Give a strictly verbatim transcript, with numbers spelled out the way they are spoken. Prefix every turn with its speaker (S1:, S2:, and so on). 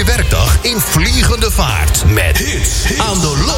S1: je werkdag in vliegende vaart. Met hits aan de